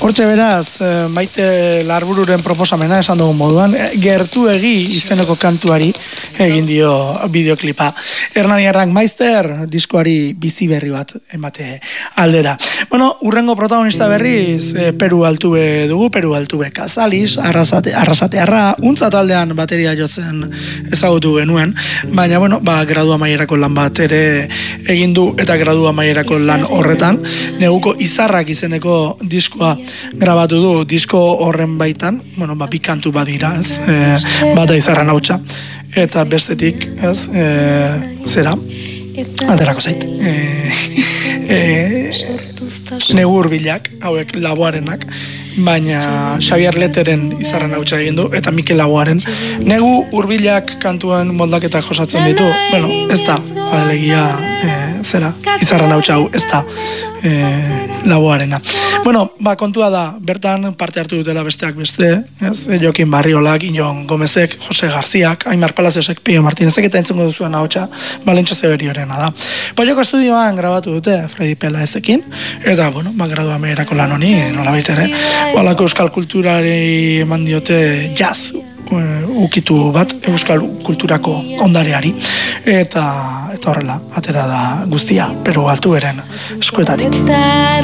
Hortxe beraz, Maite Larbururen proposamena esan dugun moduan, Gertu egi izeneko kantuari egin dio bideoklipa. Hernaniarrak Maister diskoari bizi berri bat emate aldera. Bueno, urrengo protagonista berriz Peru Altube dugu, Peru Altube Casalis, arrasatearra, untza taldean bateria jotzen ezagutu genuen, baina bueno, gradu amaierako lan bat ere egin du eta gradu amaierako lan horretan, neguko Izarrak izeneko diskoa grabatu du, disko horren baitan, bueno, bi kantu badira, ez, bata Izarran hautsa, eta bestetik, ez, zera, aterako zait, negu hurbilak, hauek Laboarenak, baina Xavier Leteren Izarran hautsa egin du, eta Mikel Laboaren negu hurbilak kantuen moldaketak josatzen ditu, bueno, ez da, adelegia, zera, Izarran hautsa hau, ez da, Laboarena. Bueno, kontua da, bertan parte hartu dutela besteak beste, ez? Jokin Barriolak, Iñon Gomezek, Jose Garziak, Aimar Palaziosek, Pio Martinezek eta entzungo duzuen ahotsa, Balentxo Zeberiorena da. Paioko estudioan grabatu dute Fredi Pelaezekin, eta, bueno, gradu amerako lan honi, nolabait ere, balako euskal kulturari eman diote jazz ukitu bat euskal kulturako ondareari, eta horrela, atera da guztia, Peru Altuberen eskuetatik.